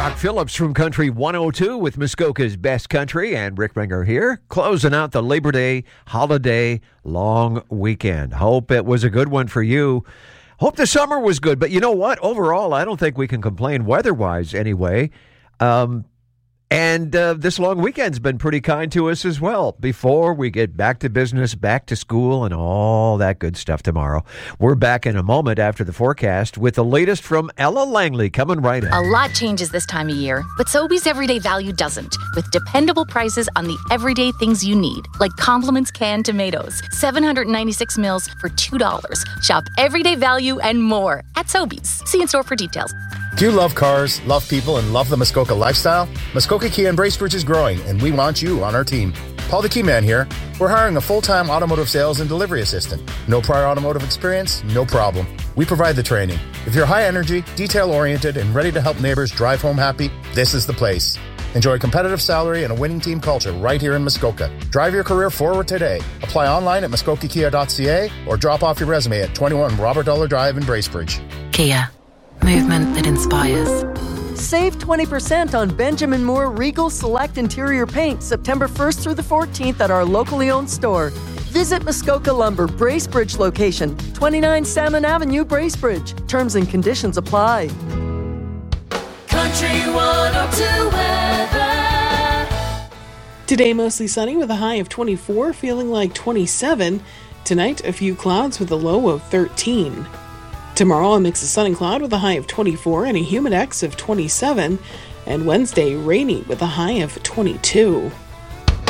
Brock Phillips from Country 102 with Muskoka's Best Country, and Rick Menger here, closing out the Labor Day holiday long weekend. Hope it was a good one for you. Hope the summer was good, but you know what? Overall, I don't think we can complain weather-wise anyway. And this long weekend's been pretty kind to us as well. Before we get back to business, back to school, and all that good stuff tomorrow. We're back in a moment after the forecast with the latest from Ella Langley coming right up. A lot changes this time of year, but Sobeys Everyday Value doesn't. With dependable prices on the everyday things you need, like Compliments canned tomatoes, 796 mils for $2. Shop Everyday Value and more at Sobeys. See in store for details. Do you love cars, love people, and love the Muskoka lifestyle? Muskoka Kia in Bracebridge is growing, and we want you on our team. Paul the Key Man here. We're hiring a full-time automotive sales and delivery assistant. No prior automotive experience? No problem. We provide the training. If you're high energy, detail-oriented, and ready to help neighbors drive home happy, this is the place. Enjoy a competitive salary and a winning team culture right here in Muskoka. Drive your career forward today. Apply online at muskokakia.ca or drop off your resume at 21 Robert Dollar Drive in Bracebridge. Kia. Movement that inspires. Save 20% on Benjamin Moore Regal Select Interior Paint September 1st through the 14th at our locally owned store. Visit Muskoka Lumber Bracebridge location, 29 Salmon Avenue, Bracebridge. Terms and conditions apply. Country 102 weather. Today mostly sunny with a high of 24, feeling like 27. Tonight a few clouds with a low of 13. Tomorrow, a mix of sun and cloud with a high of 24 and a humidex of 27. And Wednesday, rainy with a high of 22.